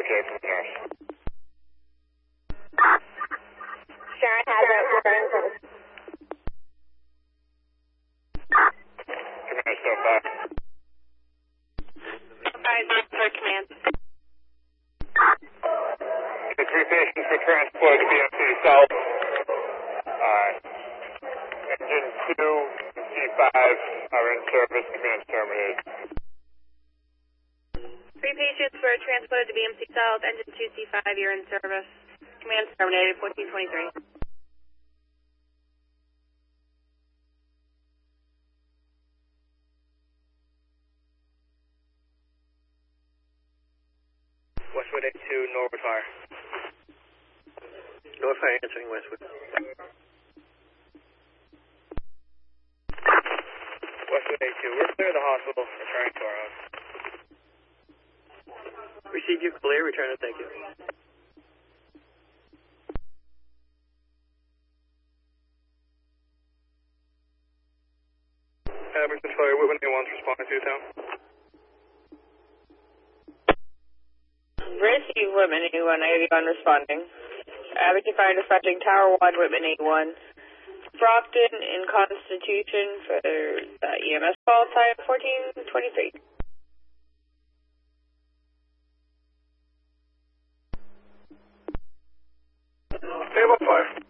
okay from the nurse. Sharon has it. We're in service. Command, stand by. For command. The 3 patients were transported to BMC South. Engine 2, C5 are in service. Command terminated. 3 patients were transported to BMC South. Engine 2C5, you're in service. Command terminated, 1423. Westwood 82, Norwood Fire. Norwood Fire answering Westwood. Westwood 82, we're clear of the hospital. Returning to our house. Received you clear, return to thank you. Abington Fire, Whitman A1's responding to you, town. Receive Whitman 81, 81 responding. Abington Fire dispatching Tower 1, Whitman 81. Brockton in Constitution for EMS call time 1423. Table 5.